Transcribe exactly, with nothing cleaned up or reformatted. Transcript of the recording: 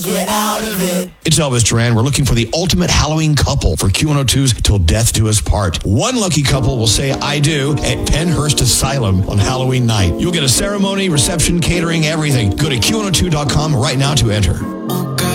get out of it. It's Elvis Duran. We're looking for the ultimate Halloween couple for Q one oh two's Till Death Do Us Part. One lucky couple will say I do at Penhurst Asylum on Halloween night. You'll get a ceremony, reception, catering, everything. Go to Q one oh two dot com right now to enter.